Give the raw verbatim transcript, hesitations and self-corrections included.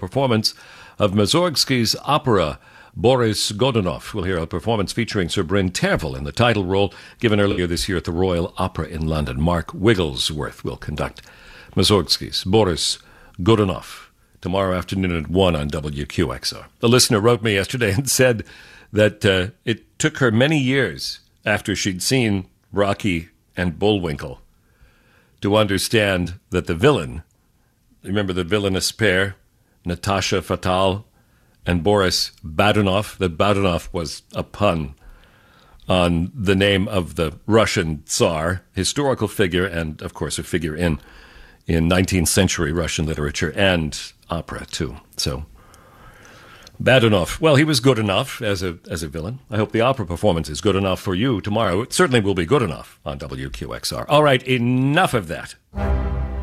performance of Mussorgsky's opera Boris Godunov. We'll hear a performance featuring Sir Bryn Terfel in the title role, given earlier this year at the Royal Opera in London. Mark Wigglesworth will conduct Mussorgsky's Boris Godunov tomorrow afternoon at one on W Q X R. The listener wrote me yesterday and said that uh, it took her many years after she'd seen Rocky and Bullwinkle to understand that the villain, remember the villainous pair, Natasha Fatal and Boris Godunov, that Godunov was a pun on the name of the Russian Tsar, historical figure, and, of course, a figure in in nineteenth century Russian literature and opera, too. So, Godunov, well, he was good enough as a as a villain. I hope the opera performance is good enough for you tomorrow. It certainly will be good enough on W Q X R. All right, enough of that.